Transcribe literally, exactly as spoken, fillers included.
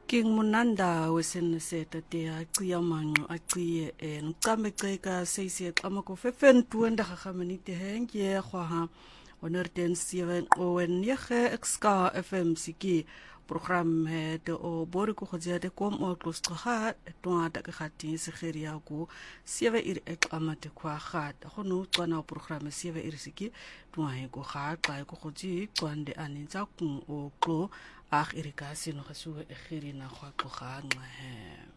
King Munanda wesen seta te aqiya manqo aqiye e nqame qeka seisi xama ko fefen tuenda khamenite hengie khwa onerten seven owen yege exka fm siki program het o bori ko khojete kom o klostga toa ta khati se kheria ko seven ir xama te kwa khat khono tsana program seven ir siki toa he ko kha xa ko khoji tswande anitsa ku o klo ag irikasi no gesuwe egiri na gwa tloga nqa he